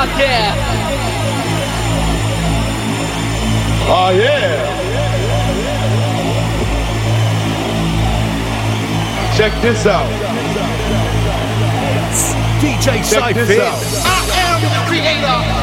out there. Oh, yeah. Check this out. DJ Check this Cypher. out. I am the creator.